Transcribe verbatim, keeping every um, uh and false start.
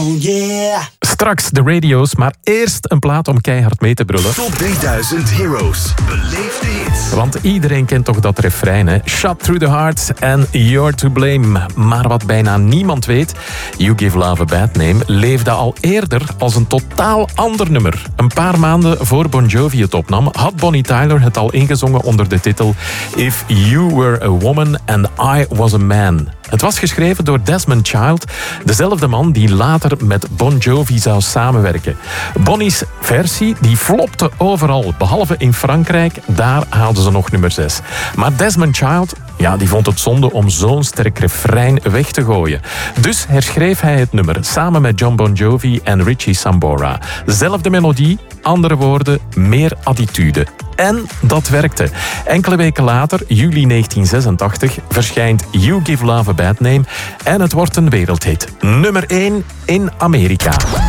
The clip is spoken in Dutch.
Oh yeah. Straks de radio's, maar eerst een plaat om keihard mee te brullen. Top drieduizend Heroes. Beleef de hits. Want iedereen kent toch dat refrein, hè? Shot through the heart and you're to blame. Maar wat bijna niemand weet, You Give Love a Bad Name leefde al eerder als een totaal ander nummer. Een paar maanden voor Bon Jovi het opnam, had Bonnie Tyler het al ingezongen onder de titel If You Were a Woman and I Was a Man. Het was geschreven door Desmond Child, dezelfde man die later met Bon Jovi zou samenwerken. Bonnie's versie die flopte overal, behalve in Frankrijk. Daar haalden ze nog nummer zes. Maar Desmond Child, ja, die vond het zonde om zo'n sterk refrein weg te gooien. Dus herschreef hij het nummer samen met John Bon Jovi en Richie Sambora. Zelfde melodie, andere woorden, meer attitude. En dat werkte. Enkele weken later, juli negentien zesentachtig, verschijnt You Give Love a Bad Name en het wordt een wereldhit. Nummer één in Amerika.